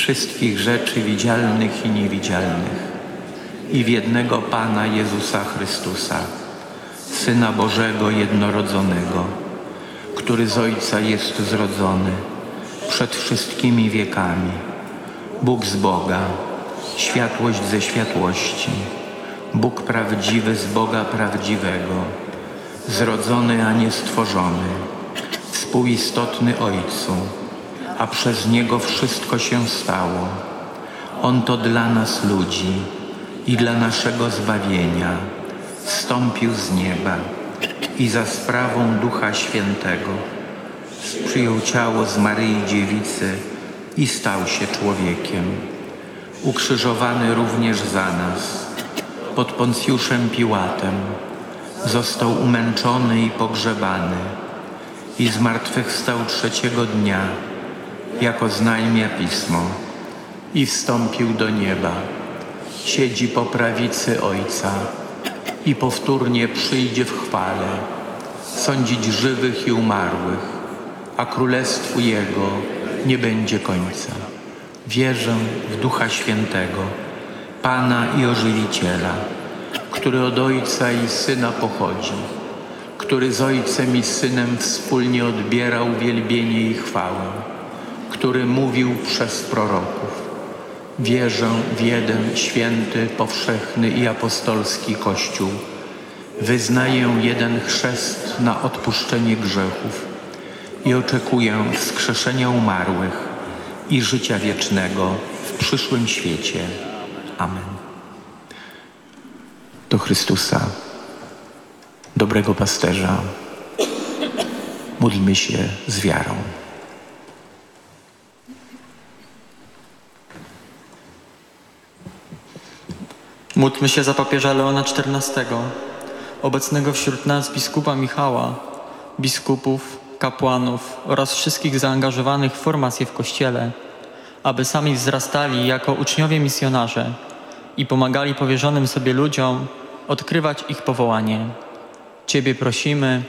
wszystkich rzeczy widzialnych i niewidzialnych, i w jednego Pana Jezusa Chrystusa, Syna Bożego jednorodzonego, który z Ojca jest zrodzony przed wszystkimi wiekami, Bóg z Boga, światłość ze światłości, Bóg prawdziwy z Boga prawdziwego, zrodzony, a nie stworzony, współistotny Ojcu, a przez Niego wszystko się stało. On to dla nas ludzi i dla naszego zbawienia zstąpił z nieba i za sprawą Ducha Świętego przyjął ciało z Maryi Dziewicy i stał się człowiekiem. Ukrzyżowany również za nas, pod Poncjuszem Piłatem, został umęczony i pogrzebany i zmartwychwstał trzeciego dnia, jako znajmia Pismo, i wstąpił do nieba. Siedzi po prawicy Ojca i powtórnie przyjdzie w chwale, sądzić żywych i umarłych, a królestwu Jego nie będzie końca. Wierzę w Ducha Świętego, Pana i Ożywiciela, który od Ojca i Syna pochodzi, który z Ojcem i Synem wspólnie odbiera uwielbienie i chwałę, który mówił przez proroków. Wierzę w jeden święty, powszechny i apostolski Kościół. Wyznaję jeden chrzest na odpuszczenie grzechów i oczekuję wskrzeszenia umarłych i życia wiecznego w przyszłym świecie. Amen. Do Chrystusa, dobrego pasterza, módlmy się z wiarą. Módlmy się za papieża Leona XIV, obecnego wśród nas biskupa Michała, biskupów, kapłanów oraz wszystkich zaangażowanych w formację w Kościele, aby sami wzrastali jako uczniowie misjonarze i pomagali powierzonym sobie ludziom odkrywać ich powołanie. Ciebie prosimy.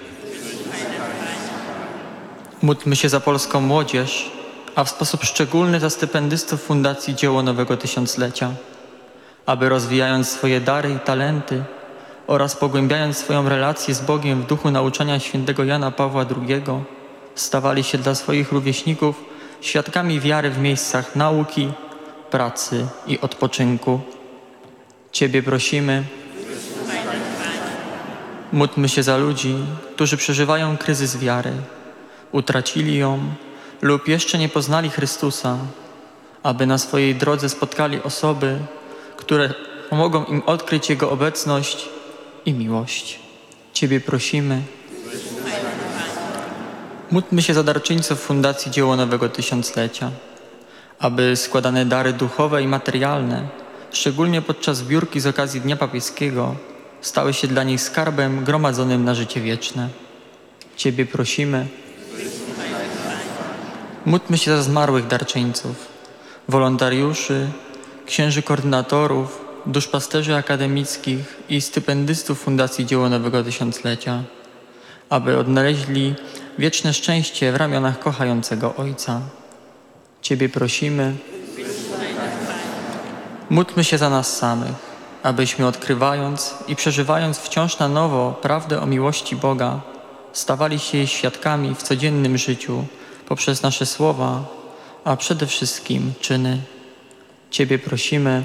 Módlmy się za polską młodzież, a w sposób szczególny za stypendystów Fundacji Dzieło Nowego Tysiąclecia, aby rozwijając swoje dary i talenty oraz pogłębiając swoją relację z Bogiem w duchu nauczania świętego Jana Pawła II, stawali się dla swoich rówieśników świadkami wiary w miejscach nauki, pracy i odpoczynku. Ciebie prosimy. Módlmy się za ludzi, którzy przeżywają kryzys wiary, utracili ją lub jeszcze nie poznali Chrystusa, aby na swojej drodze spotkali osoby, które pomogą im odkryć Jego obecność i miłość. Ciebie prosimy. Módlmy się za darczyńców Fundacji Dzieło Nowego Tysiąclecia, aby składane dary duchowe i materialne, szczególnie podczas zbiórki z okazji Dnia Papieskiego, stały się dla nich skarbem gromadzonym na życie wieczne. Ciebie prosimy. Módlmy się za zmarłych darczyńców, wolontariuszy, księży koordynatorów, duszpasterzy akademickich i stypendystów Fundacji Dzieło Nowego Tysiąclecia, aby odnaleźli wieczne szczęście w ramionach kochającego Ojca. Ciebie prosimy. Módlmy się za nas samych, abyśmy odkrywając i przeżywając wciąż na nowo prawdę o miłości Boga, stawali się jej świadkami w codziennym życiu poprzez nasze słowa, a przede wszystkim czyny. Ciebie prosimy.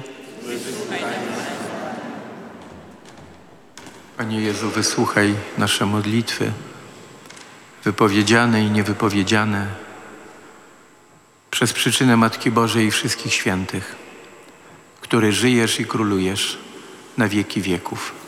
Panie Jezu, wysłuchaj nasze modlitwy, wypowiedziane i niewypowiedziane, przez przyczynę Matki Bożej i wszystkich świętych, który żyjesz i królujesz na wieki wieków.